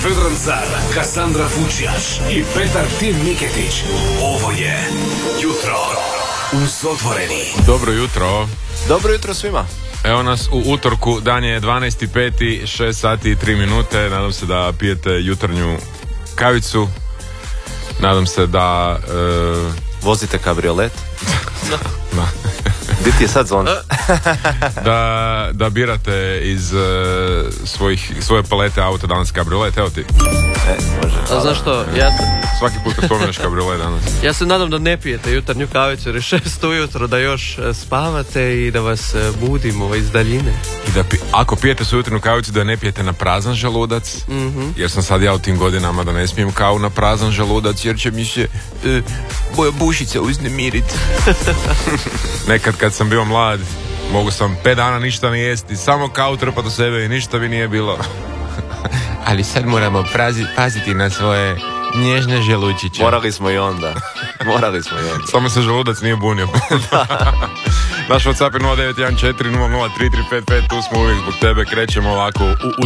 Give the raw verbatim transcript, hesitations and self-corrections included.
Vedran Car, Kassandra Fučjaš i Petar Tim Niketić. Ovo je Jutro uz Otvoreni. Dobro jutro. Dobro jutro svima. Evo nas u utorku, dan je dvanaesti peti, šest sati i tri minute. Nadam se da pijete jutarnju kavicu. Nadam se da... Uh... Vozite kabriolet. Da. Gdje ti je sad zvon? da, da birate iz uh, svojih, svoje palete auta danas kabriolet. Evo ti. E, može. A znaš što, ja, Svaki put kad spomeneš kabriolet danas. ja se nadam da ne pijete jutarnju kavicu jer je šest ujutro, da još e, spavate i da vas e, budimo iz daljine. I da pi- ako pijete svoju jutarnju kavicu, da ne pijete na prazan želudac, mm-hmm. jer sam sad ja u tim godinama da ne smijem kavu na prazan želudac, jer će mi se e, moja bušica uznemiriti. Nekad kad sam bio mlad, mogu sam pet dana ništa ne jesti, samo kavu trpati u sebe i ništa mi nije bilo. Ali sad moramo prazi, paziti na svoje nježne želučiće. Morali smo i onda. Morali smo i onda. Samo se želudac nije bunio. Naš WhatsApp je nula devet jedan četiri nula nula tri tri pet pet, tu smo uvijek zbog tebe, krećemo ovako u